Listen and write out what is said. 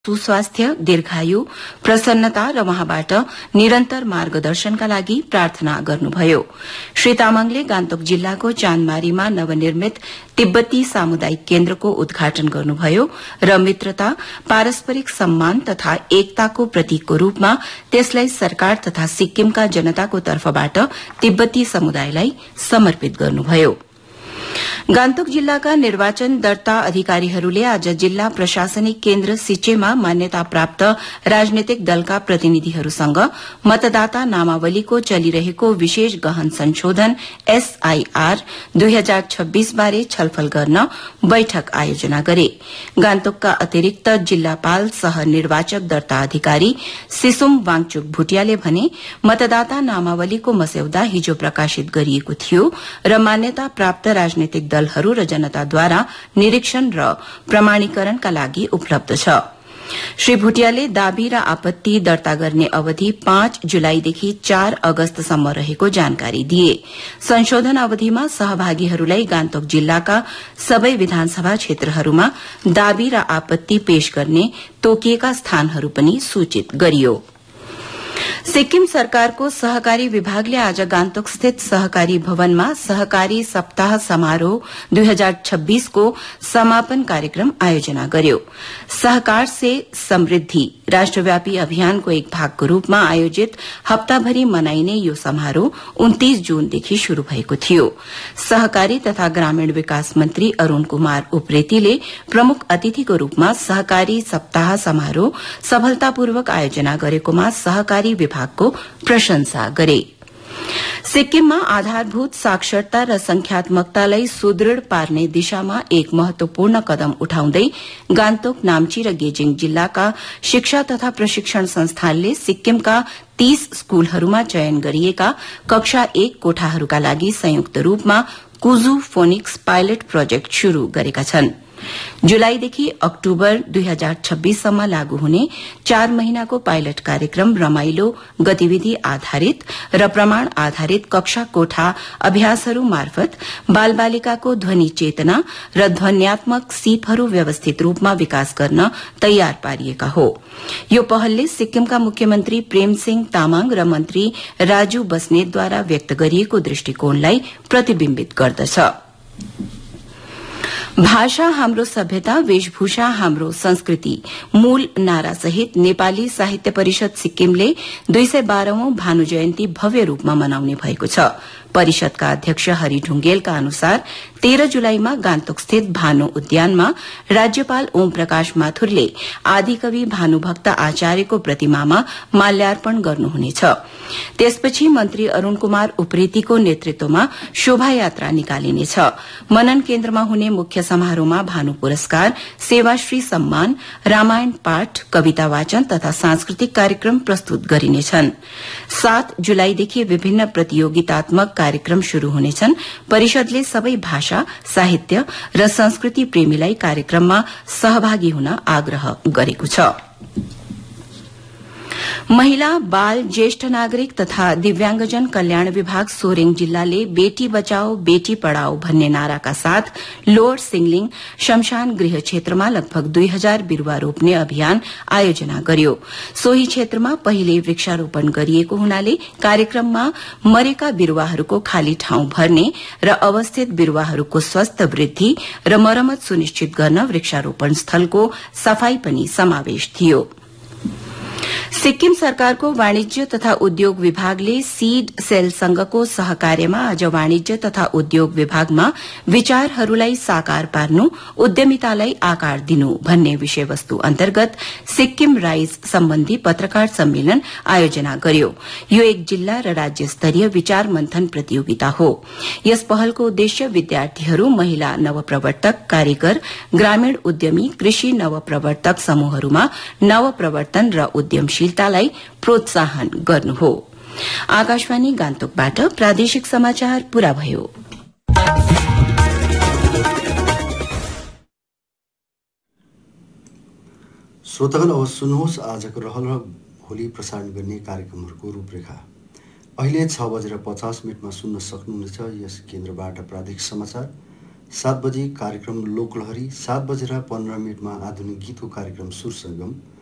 सुस्वास्थ्य, दीर्घायु, प्रसन्नता र वहाँबाट निरन्तर मार्गदर्शनका लागि प्रार्थना गर्नुभयो। श्री तामाङले गान्तोक जिल्लाको चाँदमारीमा नवनिर्मित तिब्बती सामुदायिक केन्द्रको उद्घाटन गर्नुभयो र मित्रता, पारस्परिक सम्मान तथा एकताको प्रतीकको रूपमा त्यसलाई सरकार तथा सिक्किमका जनताको तर्फबाट तिब्बती समुदायलाई समर्पित गर्नुभयो। गान्तोक जिल्लाका निर्वाचन दर्ता अधिकारीहरूले आज जिल्ला प्रशासनिक केन्द्र सिचेमा मान्यता प्राप्त राजनैतिक दलका प्रतिनिधिहरूसँग मतदाता नामावलीको चलिरहेको विशेष गहन संशोधन SIR 2026 बारे छलफल गर्न बैठक आयोजना गरे। गान्तोकका अतिरिक्त जिल्लापाल सह निर्वाचक दर्ता अधिकारी सिसुम वाङचुक भुटियाले भने मतदाता नामावलीको मस्यौदा हिजो प्रकाशित गरिएको थियो र मान्यता प्राप्त राजनैतिक दलहरू र जनताद्वारा निरीक्षण र प्रमाणीकरणका लागि उपलब्ध छ। श्री भुटियाले दाबी र आपत्ति दर्ता गर्ने अवधि 5 जुलाईदेखि 4 अगस्तसम्म रहेको जानकारी दिए। संशोधन अवधिमा सहभागीहरूलाई गान्तोक जिल्लाका सबै विधानसभा क्षेत्रहरूमा दाबी र आपत्ति पेश गर्ने तोकिएका स्थानहरू पनि सूचित गरियो। सिक्किम सरकारको सहकारी विभागले आज गान्तोक स्थित सहकारी भवनमा सहकारी सप्ताह समारोह 2026 को समापन कार्यक्रम आयोजना गर्यो। सहकार से समृद्धि राष्ट्रव्यापी अभियानको एक भागको रूपमा आयोजित हप्ताभरि मनाइने यो समारोह 29 जूनदेखि शुरू भएको थियो। सहकारी तथा ग्रामीण विकास मन्त्री अरूण कुमार उप्रेतीले प्रमुख अतिथिको रूपमा सहकारी सप्ताह समारोह सफलतापूर्वक आयोजना गरेकोमा सहकारी विभागको प्रशंसा गरे। सिक्किममा आधारभूत साक्षरता र संख्यात्मकतालाई सुदृढ़ पार्ने दिशामा एक महत्वपूर्ण कदम उठाउँदै गान्तोक, नाम्ची र गेजिङ जिल्लाका शिक्षा तथा प्रशिक्षण संस्थानले सिक्किमका 30 स्कूलहरूमा चयन गरिएका कक्षा 1 कोठाहरूका लागि संयुक्त रूपमा कुजु फोनिक्स पाइलट प्रोजेक्ट शुरू गरेका छन्। जुलाईदेखि अक्टोबर 2026 सम्म लागू हुने 4 महिनाको पाइलट कार्यक्रम रमाइलो, गतिविधि आधारित र प्रमाण आधारित कक्षा कोठा अभ्यासहरू मार्फत बालबालिकाको ध्वनि चेतना र ध्वन्यात्मक सीपहरू व्यवस्थित रूपमा विकास गर्न तयार पारिएका हो। यो पहलले सिक्किमका मुख्यमन्त्री प्रेमसिंह तामाङ र मन्त्री राजु बस्नेतद्वारा व्यक्त गरिएको दृष्टिकोणलाई प्रतिबिम्बित गर्दछ। भाषा हाम्रो सभ्यता, वेशभूषा हाम्रो संस्कृति मूल नारासहित नेपाली साहित्य परिषद सिक्किमले 212औं भानु जयन्ती भव्य रूपमा मनाउने भएको छ। परिषदका अध्यक्ष हरि ढुंगेलका अनुसार 13 जुलाईमा गान्तोक स्थित भानु उद्यानमा राज्यपाल ओम प्रकाश माथुरले आदिकवि भानुभक्त आचार्यको प्रतिमामा माल्यार्पण गर्नुहुनेछ। त्यसपछि मन्त्री अरूण कुमार उप्रेतीको नेतृत्वमा शोभायात्रा निकालिनेछ। मनन केन्द्रमा हुने मुख्य समारोहमा भानु पुरस्कार, सेवाश्री सम्मान, रामायण पाठ, कविता वाचन तथा सांस्कृतिक कार्यक्रम प्रस्तुत गरिनेछन्। 7 जुलाईदेखि विभिन्न प्रतियोगितात्मक कार्यक्रम शुरू हुनेछन्। परिषदले सबै भाषा, साहित्य र संस्कृति प्रेमीलाई कार्यक्रममा सहभागी हुन आग्रह गरेको छ। महिला, बाल, ज्येष्ठ नागरिक तथा दिव्यांगजन कल्याण विभाग सोरेङ जिल्लाले बेटी बचाओ बेटी पढ़ाओ भन्ने नाराका साथ लोअर सिङलिङ शमशान गृह क्षेत्रमा लगभग 2000 बिरूवा रोप्ने अभियान आयोजना गर्यो। सोही क्षेत्रमा पहिले वृक्षारोपण गरिएको हुनाले कार्यक्रममा मरेका बिरूवाहरूको खाली ठाउँ भर्ने र अवस्थित बिरूवाहरूको स्वस्थ वृद्धि र मरम्मत सुनिश्चित गर्न वृक्षारोपण स्थलको सफाई पनि समावेश थियो। सिक्किम सरकारको वाणिज्य तथा उद्योग विभागले सीड सेल संघको सहकार्यमा आज वाणिज्य तथा उद्योग विभागमा विचारहरूलाई साकार पार्नु, उद्यमितालाई आकार दिनु भन्ने विषयवस्तु अन्तर्गत सिक्किम राइज सम्बन्धी पत्रकार सम्मेलन आयोजना गर्यो। यो एक जिल्ला र राज्य स्तरीय विचार मन्थन प्रतियोगिता हो। यस पहलको उद्देश्य विद्यार्थीहरू, महिला नवप्रवर्तक, कारीगर, ग्रामीण उद्यमी, कृषि नवप्रवर्तक समूहहरूमा नवप्रवर्तन र उद्यमशीलतालाई प्रोत्साहन गर्नु हो। आकाशवाणी गान्तोकबाट प्रादेशिक समाचार पूरा भयो। श्रोतागण, अब सुन्नुहोस् आजको रहल र भोलि प्रसारण गर्ने कार्यक्रमहरूको रूपरेखा। अहिले 6:50 सुन्न सक्नुहुनेछ यस केन्द्रबाट प्रादेशिक समाचार। 7 बजे कार्यक्रम लोकलहरी, 7 बजेर 15 मिनटमा आधुनिक गीतको कार्यक्रम सुर सङ्गम,